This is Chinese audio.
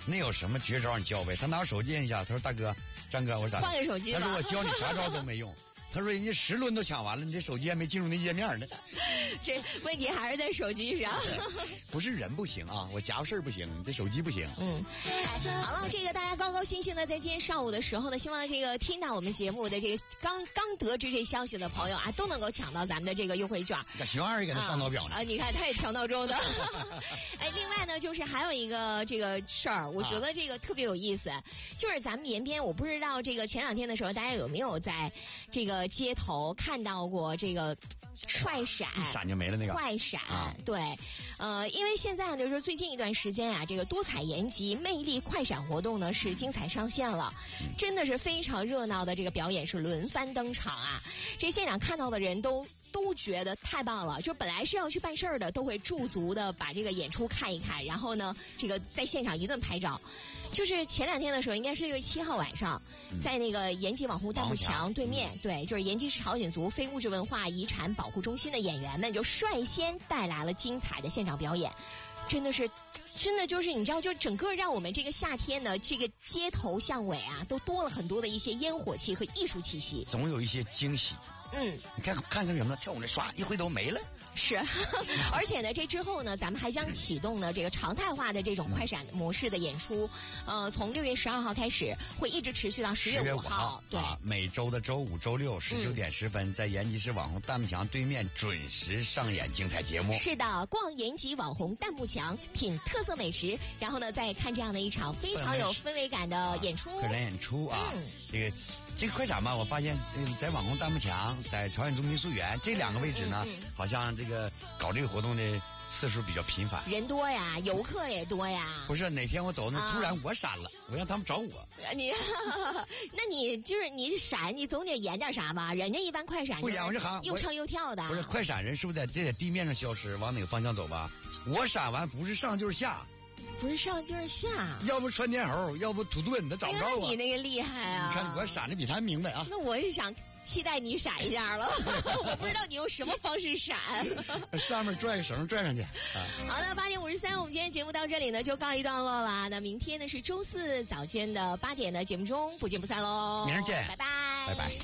那有什么绝招你教呗？他拿我手机摁一下，他说大哥张哥，我说咋？ 换个手机吧。 他说我教你啥招都没用。他说人家10轮都抢完了，你这手机还没进入那页面呢。 这问题还是在手机上。 不是人不行啊，我家伙事儿不行，你这手机不行。 好了，这个大家高高兴兴的在今天上午的时候呢，希望这个听到我们节目的这个刚得知这消息的朋友啊，都能够抢到咱们的这个优惠券。 徐二也给他上闹表呢。 你看他也调闹钟的。哎，另外呢，就是还有一个这个事儿，我觉得这个特别有意思，就是咱们延边，我不知道这个前2天的时候，大家有没有在这个街头看到过这个快闪， 一闪就没了那个快闪。对，因为现在就是最近一段时间啊，这个多彩延吉魅力快闪活动呢是精彩上线了，真的是非常热闹的这个表演是轮番登场啊，这现场看到的人都觉得太棒了，就本来是要去办事儿的，都会驻足的把这个演出看一看，然后呢，这个在现场一顿拍照。就是前2天的时候，应该是6月7号晚上，在那个延吉网红弹幕墙对面，对，就是延吉市朝鲜族非物质文化遗产保护中心的演员们就率先带来了精彩的现场表演，真的就是你知道，就整个让我们这个夏天的这个街头巷尾啊，都多了很多的一些烟火气和艺术气息， 总有一些惊喜。你看什么呢？跳舞那刷一回头没了。 是，而且呢，这之后呢，咱们还将启动呢这个常态化的这种快闪模式的演出，从6月12号开始，会一直持续到10月5号。对， 每周的周5、周619点10分，在延吉市网红弹幕墙对面准时上演精彩节目。 是的，逛延吉网红弹幕墙，品特色美食，然后呢，再看这样的一场非常有氛围感的演出。 个人演出啊，这个快闪嘛，我发现在网红弹幕墙，在朝鲜族民宿园这2个位置呢，好像这个搞这个活动的次数比较频繁， 人多呀，游客也多呀。 不是哪天我走那突然我闪了，我让他们找我。 那你就是你闪，你总得演点啥吧？人家一般快闪不演，我就喊又唱又跳的。 不是快闪人是不是在地面上消失，往哪个方向走吧？我闪完不是上就是下。 不是上就是下， 要不窜天猴，要不土遁，他找不着我。 你那个厉害啊！ 你看我闪的比他明白啊。 那我也想期待你闪一下了，我不知道你用什么方式闪。 上面拽个绳拽上去。 好了，8点53，我们今天节目到这里呢就告一段落了。那明天呢是周4早间的8点的节目中不见不散喽。 明儿见， 拜拜， 拜拜。